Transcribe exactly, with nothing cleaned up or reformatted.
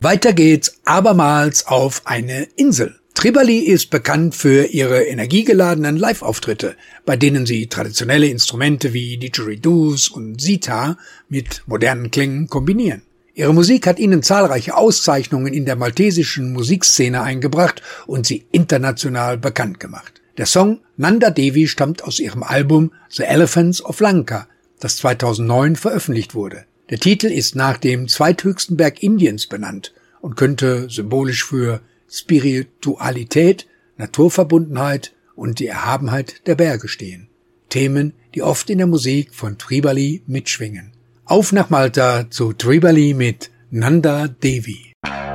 Weiter geht's abermals auf eine Insel. Tribali ist bekannt für ihre energiegeladenen Live-Auftritte, bei denen sie traditionelle Instrumente wie Didgeridoos und Sitar mit modernen Klängen kombinieren. Ihre Musik hat ihnen zahlreiche Auszeichnungen in der maltesischen Musikszene eingebracht und sie international bekannt gemacht. Der Song Nanda Devi stammt aus ihrem Album The Elephants of Lanka, das zweitausendneun veröffentlicht wurde. Der Titel ist nach dem zweithöchsten Berg Indiens benannt und könnte symbolisch für Spiritualität, Naturverbundenheit und die Erhabenheit der Berge stehen. Themen, die oft in der Musik von Tribali mitschwingen. Auf nach Malta zu Tribali mit Nanda Devi.